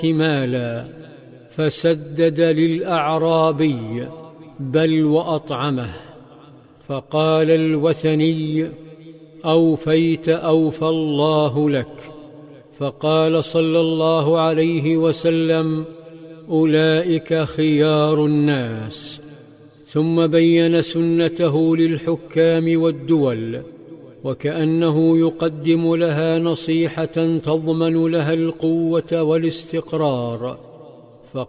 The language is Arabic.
مالا، فسدد للأعرابي بل وأطعمه. فقال الوثني: أوفيت أوفى الله لك. فقال صلى الله عليه وسلم: أولئك خيار الناس. ثم بين سنته للحكام والدول، وكأنه يقدم لها نصيحة تضمن لها القوة والاستقرار.